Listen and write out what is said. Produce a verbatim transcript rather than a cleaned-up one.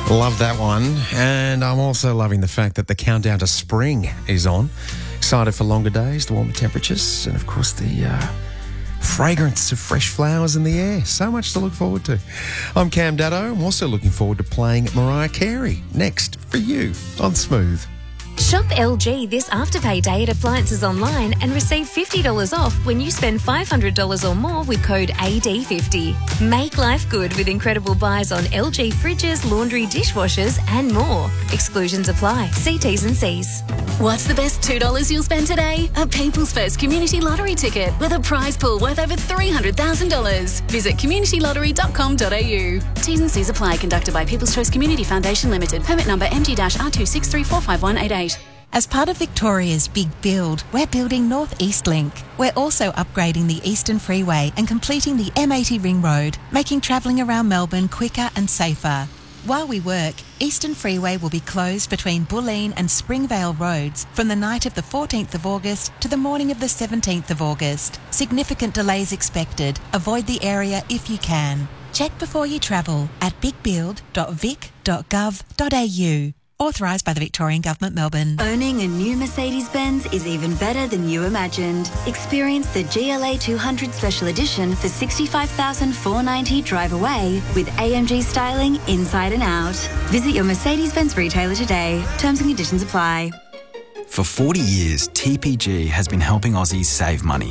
Love that one. And I'm also loving the fact that the countdown to spring is on. Excited for longer days, the warmer temperatures, and of course the uh, fragrance of fresh flowers in the air. So much to look forward to. I'm Cam Daddo. I'm also looking forward to playing Mariah Carey next for you on Smooth. Shop L G this Afterpay Day at Appliances Online and receive fifty dollars off when you spend five hundred dollars or more with code A D fifty. Make life good with incredible buys on L G fridges, laundry, dishwashers and more. Exclusions apply. See T's and C's. What's the best two dollars you'll spend today? A People's First Community Lottery ticket with a prize pool worth over three hundred thousand dollars. Visit community lottery dot com dot a u. T's and C's apply. Conducted by People's Choice Community Foundation Limited. Permit number M G R two six three four five one eight eight. As part of Victoria's Big Build, we're building North East Link. We're also upgrading the Eastern Freeway and completing the M eighty Ring Road, making travelling around Melbourne quicker and safer. While we work, Eastern Freeway will be closed between Bulleen and Springvale roads from the night of the fourteenth of August to the morning of the seventeenth of August. Significant delays expected. Avoid the area if you can. Check before you travel at big build dot vic dot gov dot a u. Authorised by the Victorian Government, Melbourne. Owning a new Mercedes-Benz is even better than you imagined. Experience the G L A two hundred Special Edition for sixty-five thousand four hundred ninety dollars drive away with A M G styling inside and out. Visit your Mercedes-Benz retailer today. Terms and conditions apply. For forty years, T P G has been helping Aussies save money.